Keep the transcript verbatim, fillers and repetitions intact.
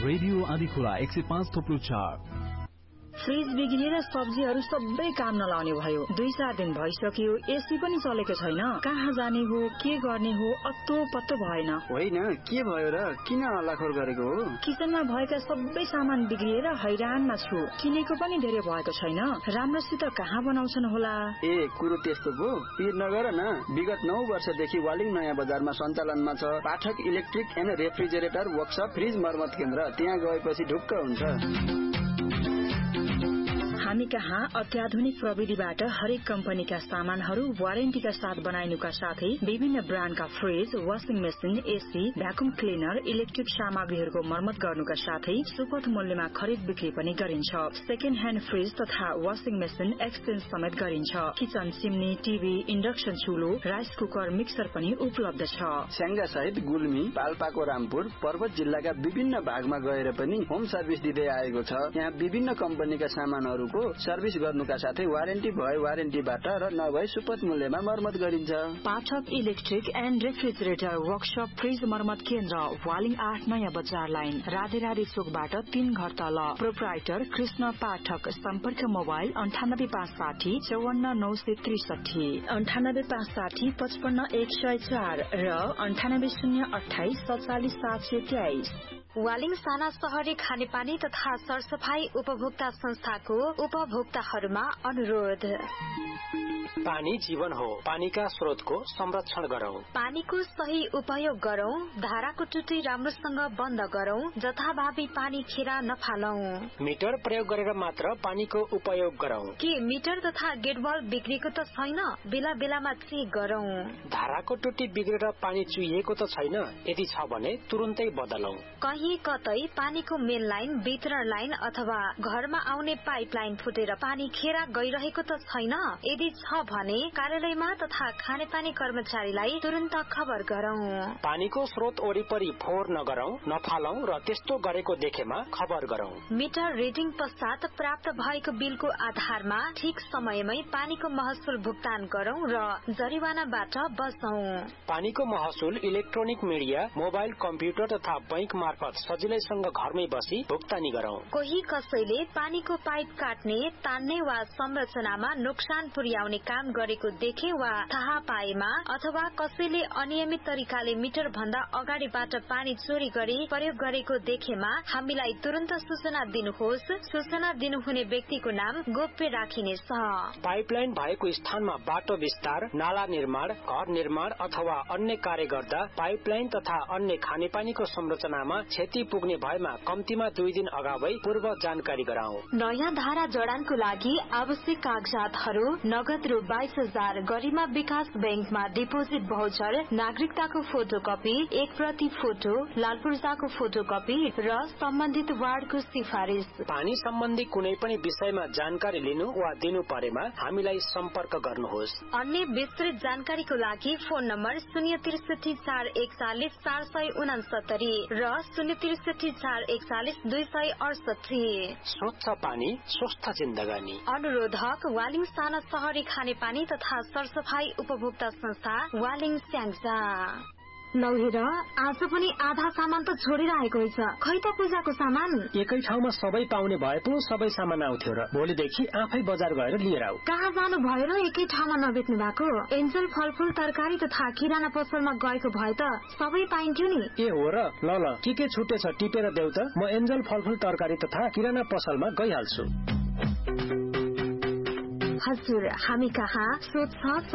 Radio Andhikhola एक सय पाँच थोप्लो चार। फ्रिज बिग्रिएर सब्जीहरू सबै काम नलाउने भयो। दुई चार दिन भइसक्यो, एसी पनि चलेको छैन। कहाँ जाने हो, के गर्ने हो, अत्तो पत्तो भएन। होइन, के भयो र? किन हल्लाखोर गरेको हो? किचनमा भएका सबै सामान बिग्रिएर हैरानमा छु। किनेको पनि धेरै भएको छैन। राम्रोसित कहाँ बनाउँछन् होला? ए, कुरो त्यस्तो पो? पिर नगर न। विगत नौ वर्षदेखि वालिङ नयाँ बजारमा सञ्चालनमा छ पाठक electric and refrigerator workshop fridge मर्मत केन्द्र। त्यहाँ गएपछि ढुक्क हुन्छ। हामी कहाँ अत्याधुनिक प्रविधिबाट हरेक कम्पनीका सामानहरू वारेन्टीका साथ बनाइनुका साथै विभिन्न ब्रान्डका fridge, washing machine, AC, vacuum cleaner, electric सामग्रीहरूको मर्मत गर्नुका साथै सुपथ मूल्यमा खरिद बिक्री पनि गरिन्छ। सेकेन्ड ह्यान्ड फ्रिज तथा वाशिङ मेसिन एक्सचेन्ज समेत गरिन्छ। Kitchen, chimney, TV, induction चुलो, rice cooker, mixer पनि उपलब्ध छ। स्याङ्गा सहित गुल्मी, पाल्पाको रामपुर, पर्वत जिल्लाका विभिन्न भागमा गएर पनि होम सर्भिस दिँदै आएको छ। यहाँ विभिन्न कम्पनीका सामानहरूको सर्भिस गर्नुका साथै वारेन्टी भए वारेन्टीबाट र नभए सुपथ मूल्यमा मर्मत गरिन्छ। पाठक electric and refrigerator workshop fridge मर्मत केन्द्र, वालिङ आठ नयाँ बजार लाइन, राधे राधे चोकबाट तीन घर तल। प्रोप्राइटर कृष्ण पाठक। सम्पर्क मोबाइल अन्ठानब्बे पाँच साठी चौवन्न नौ सय त्रिसठी, अन्ठानब्बे पाँच साठी पचपन्न एक सय चार र अन्ठानब्बे शून्य अठाइस सत्तालिस सात सय तेइस। वालिङ साना शहरी खानेपानी तथा सरसफाई उपभोक्ता संस्थाको उपभोक्ताहरूमा अनुरोध। पानी जीवन हो, पानीका स्रोतको संरक्षण गरौं। पानीको सही उपयोग गरौं। धाराको टुटी राम्रोसँग बन्द गरौं। जथाभावी पानी खेर नफालौं। मिटर प्रयोग गरेर मात्र पानीको उपयोग गरौं। के मिटर तथा गेटबल बिग्रेको त छैन? बेला बेलामा चेक गरौं। धाराको टुटी बिग्रेर पानी चुहिएको त छैन? यदि छ भने तुरुन्तै बदलौं। कहीँ कतै पानीको मेन लाइन, वितरण लाइन अथवा घरमा आउने पाइप लाइन फुटेर पानी खेर गइरहेको त छैन? यदि छ भने कार्यालयमा तथा खानेपानी कर्मचारीलाई तुरन्त खबर गरौं। पानीको स्रोत वरिपरि फोहोर नगरौं, नफालौं र त्यस्तो गरेको देखेमा खबर गरौं। मिटर रिडिङ पश्चात प्राप्त भएको बिलको आधारमा ठिक समयमै पानीको महसुल भुक्तान गरौं र जरिवानाबाट बचौं। पानीको महसुल इलेक्ट्रोनिक मिडिया, मोबाइल, कम्प्युटर तथा बैंक मार्फत सजिलैसँग घरमै बसी भुक्तानी गरौं। कोही कसैले पानीको पाइप काट्ने, तान्ने वा संरचनामा नोक्सान पुर्याउने काम गरेको देखे वा थाहा पाएमा अथवा कसैले अनियमित तरिकाले मिटर भन्दा अगाडिबाट पानी चोरी गरी प्रयोग गरेको देखेमा हामीलाई तुरन्त सूचना दिनुहोस्। सूचना दिनुहुने व्यक्तिको नाम गोप्य राखिनेछ। पाइपलाइन भएको स्थानमा बाटो विस्तार, नाला निर्माण, घर निर्माण अथवा अन्य कार्य गर्दा पाइपलाइन तथा अन्य खानेपानीको संरचनामा क्षति पुग्ने भएमा कम्तीमा दुई दिन अगावै पूर्व जानकारी गराऊ। नयाँ धारा जडानको लागि आवश्यक कागजातहरू नगद रु बाइस हजार, गरिमा विकास बैंकमा डिपोजिट भाउचर, नागरिकताको फोटोकपी, एक प्रति फोटो, लाल पूर्जाको फोटोकपी र सम्बन्धित वार्डको सिफारिश। पानी सम्बन्धी कुनै पनि विषयमा जानकारी लिनु वा दिनु परेमा हामीलाई सम्पर्क गर्नुहोस्। अन्य विस्तृत जानकारीको लागि फोन नम्बर शून्य त्रिसठी चार एकचालिस चार सय उनासत्तरी र शून्य त्रिसठी चार एकचालिस दुई सय अडसठी। स्वच्छ पानी स्वस्थ जिन्दगानी। अनुरोधक वालिङ साना शहरी खानेपानी तथा सरसफाई उपभोक्ता संस्था, वालिङ स्याङ्जा। लौ हेर, आज पनि आधा सामान त छोडिरहेको रहेछ। खै त पूजाको सामान एकै ठाउँमा सबै पाउने भए पो सबै सामान आउँथ्यो र भोलिदेखि आफै बजार गएर लिएर आऊ। कहाँ जानु भयो र एकै ठाउँमा नबेच्नु भएको? एन्जल फलफूल तरकारी तथा किराना पसलमा गएको भए त सबै पाइन्थ्यो नि। ए हो र, ल ल के के छुटेछ टिपेर देऊ त, म एन्जल फलफूल तरकारी तथा किराना पसलमा गइहाल्छु। हजुर, हामी कहाँ स्वच्छ